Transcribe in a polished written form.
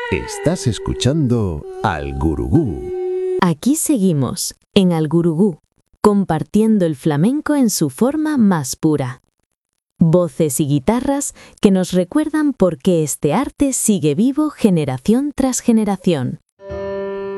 Estás escuchando Al Gurugú. Aquí seguimos, en Al Gurugú, compartiendo el flamenco en su forma más pura. Voces y guitarras que nos recuerdan por qué este arte sigue vivo generación tras generación.